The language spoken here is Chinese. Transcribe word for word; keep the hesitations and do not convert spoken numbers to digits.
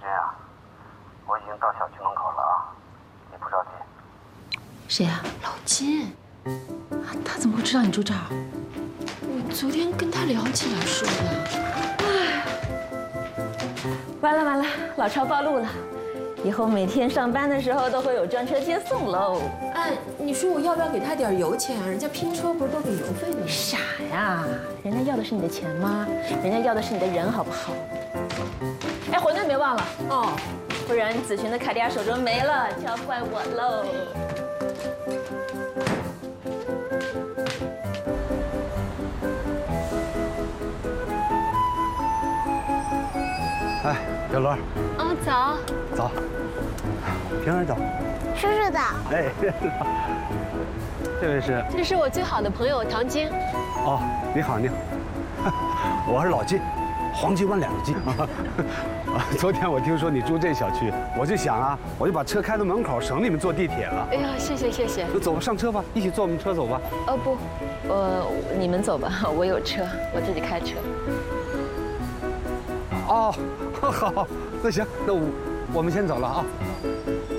君啊，我已经到小区门口了啊，你不着急。 谁呀？老金。啊，他怎么会知道你住这儿？我昨天跟他聊起来说的。 唉，完了完了，老超暴露了。 以后每天上班的时候都会有专车接送喽。 哎，你说我要不要给他点油钱啊？人家拼车不是都给油费的吗？ 傻呀，人家要的是你的钱吗？人家要的是你的人，好不好？哎，馄饨别忘了哦，不然子璇的卡地亚手镯没了就要怪我喽。 哎，小罗。 哦，早。 早。平儿早。 叔叔早。 哎，这位是？ 这是我最好的朋友唐晶。 哦，你好，你好。我是老金，黄金万两的金。啊，昨天我听说你住这小区，我就想啊，我就把车开到门口，省你们坐地铁了。 哎呀，谢谢谢谢。 那走吧，上车吧，一起坐我们车走吧。 哦不，呃，你们走吧，我有车，我自己开车。 哦，好，那行，那我我们先走了啊。